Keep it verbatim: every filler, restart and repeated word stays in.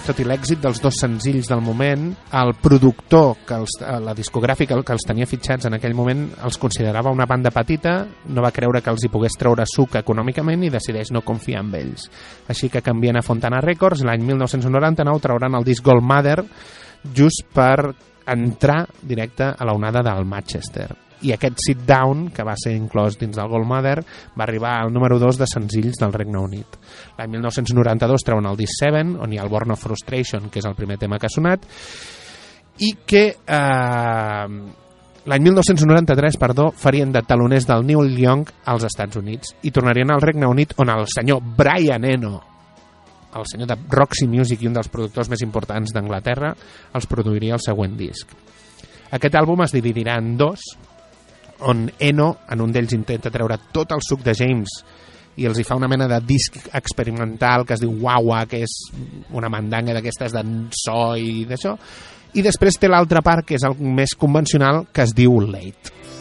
tot i l'èxit dels dos senzills del moment, el productor, que els, la discogràfica que els tenia fitxats en aquell moment, els considerava una banda petita, no va creure que els hi pogués treure suc econòmicament i decideix no confiar en ells. Així que canvien a Fontana Records, l'any mil nou-cents noranta-nou trauran el disc Gold Mother just per entrar directe a la onada del Manchester. I aquest Sit Down, que va ser inclòs dins del Gold Mother, va arribar al número dos de senzills del Regne Unit. L'any mil nou-cents noranta-dos treuen el disc Seven, on hi ha el Born of Frustration, que és el primer tema que ha sonat, i que eh, l'any mil nou-cents noranta-tres, perdó, farien de taloners del Neil Young als Estats Units i tornarien al Regne Unit, on el senyor Brian Eno, el senyor de Roxy Music i un dels productors més importants d'Anglaterra, els produiria el següent disc. Aquest àlbum es dividirà en dos, on Eno, en un d'ells, intenta treure tot el suc de James i els hi fa una mena de disc experimental que es diu Wawa, que és una mandanga d'aquestes de so i d'això, i després té l'altra part, que és el més convencional, que es diu Late.